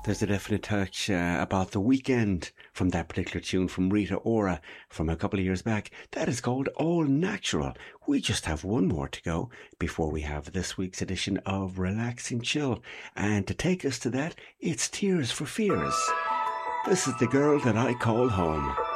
There's a definite touch about The Weekend from that particular tune from Rita Ora from a couple of years back. That is called All Natural. We just have one more to go before we have this week's edition of Relaxing Chill. And to take us to that, it's Tears for Fears. This is The Girl That I Call Home.